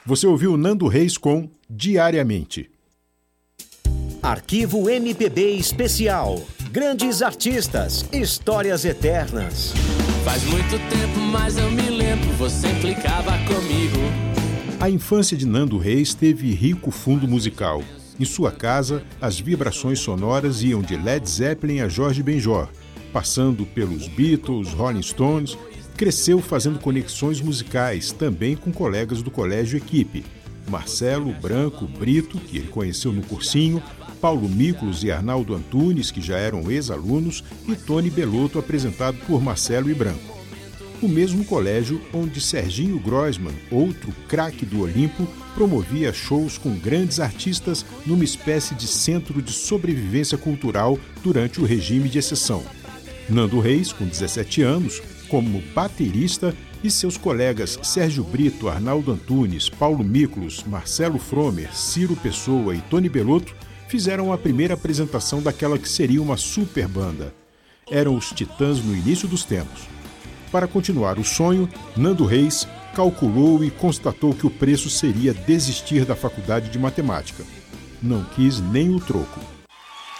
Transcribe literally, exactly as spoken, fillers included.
Você ouviu Nando Reis com Diariamente. Arquivo M P B Especial. Grandes artistas, histórias eternas. Faz muito tempo, mas eu me lembro, você implicava comigo. A infância de Nando Reis teve rico fundo musical. Em sua casa, as vibrações sonoras iam de Led Zeppelin a Jorge Benjor, passando pelos Beatles, Rolling Stones. Cresceu fazendo conexões musicais, também com colegas do Colégio Equipe. Marcelo, Branco, Brito, que ele conheceu no cursinho, Paulo Miklos e Arnaldo Antunes, que já eram ex-alunos, e Tony Bellotto, apresentado por Marcelo e Branco. O mesmo colégio onde Serginho Groisman, outro craque do Olimpo, promovia shows com grandes artistas numa espécie de centro de sobrevivência cultural durante o regime de exceção. Nando Reis, com dezessete anos, como baterista, e seus colegas Sérgio Brito, Arnaldo Antunes, Paulo Miklos, Marcelo Fromer, Ciro Pessoa e Tony Bellotto fizeram a primeira apresentação daquela que seria uma super banda. Eram os Titãs no início dos tempos. Para continuar o sonho, Nando Reis calculou e constatou que o preço seria desistir da faculdade de matemática. Não quis nem o troco.